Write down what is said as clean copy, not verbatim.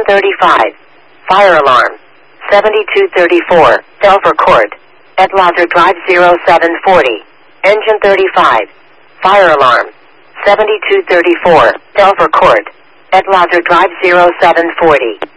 Engine 35. Fire alarm. 7234. Delver Court. At Lazar Drive 0740. Engine 35. Fire alarm. 7234. Delver Court. At Lazar Drive 0740.